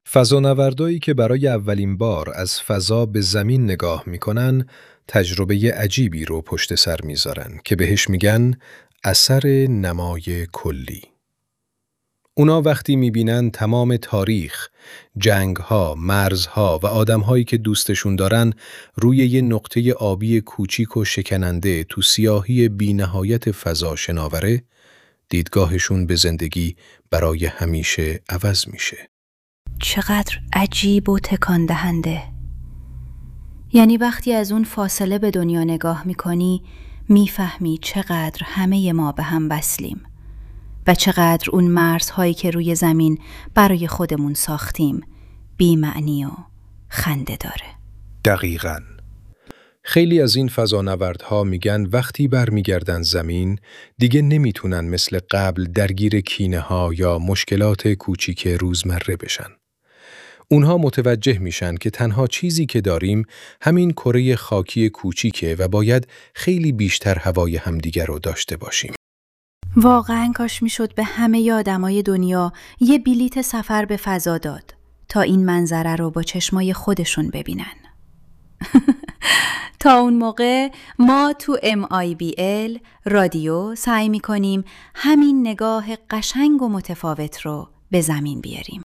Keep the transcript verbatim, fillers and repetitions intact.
فضانوردایی که برای اولین بار از فضا به زمین نگاه میکنن، تجربه عجیبی رو پشت سر میذارن که بهش میگن اثر نمای کلی. اونا وقتی میبینن تمام تاریخ، جنگها، مرزها و آدمهایی که دوستشون دارن روی یه نقطه آبی کوچیک و شکننده تو سیاهی بی‌نهایت فضا شناوره، دیدگاهشون به زندگی برای همیشه عوض میشه. چقدر عجیب و تکان دهنده. یعنی وقتی از اون فاصله به دنیا نگاه میکنی میفهمی چقدر همه ما به هم وصلیم و چقدر اون مرزهایی که روی زمین برای خودمون ساختیم بی معنی و خنده داره. دقیقاً. خیلی از این فضانوردها میگن وقتی برمیگردن زمین دیگه نمیتونن مثل قبل درگیر کینه ها یا مشکلات کوچیک روزمره بشن. اونها متوجه میشن که تنها چیزی که داریم همین کره خاکی کوچیکه و باید خیلی بیشتر هوای همدیگر رو داشته باشیم. واقعاً کاش میشد به همه آدمای دنیا یه بلیت سفر به فضا داد تا این منظره رو با چشمای خودشون ببینن. تا اون موقع ما تو ام آی بی ال رادیو سعی میکنیم همین نگاه قشنگ و متفاوت رو به زمین بیاریم.